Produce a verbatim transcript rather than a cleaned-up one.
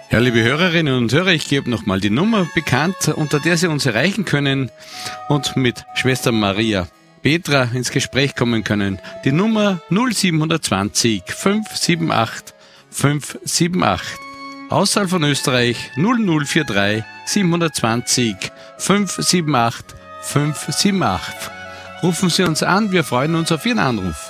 Ja, liebe Hörerinnen und Hörer, ich gebe nochmal die Nummer bekannt, unter der Sie uns erreichen können und mit Schwester Maria Petra ins Gespräch kommen können. Die Nummer null sieben zwei null fünf sieben acht fünf sieben acht. Außerhalb von Österreich null null vier drei sieben zwei null fünf sieben acht fünf sieben acht. Rufen Sie uns an, wir freuen uns auf Ihren Anruf.